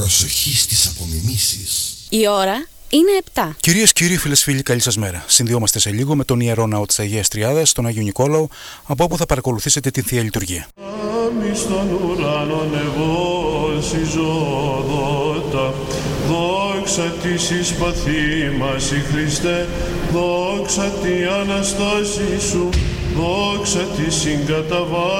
Προσοχή στις απομιμήσεις. Η ώρα είναι 7. Κυρίες και κύριοι, φίλες φίλοι, καλή σας μέρα. Συνδυόμαστε σε λίγο με τον Ιερό Ναό της Αγίας Τριάδας, τον Άγιο Νικόλαο, από όπου θα παρακολουθήσετε την Θεία Λειτουργία. Στον ουρανό ευώσιζοδότα, δόξα της εις παθή μας η Χριστέ, δόξα τη Αναστάση σου, δόξα τη συγκαταβάσης.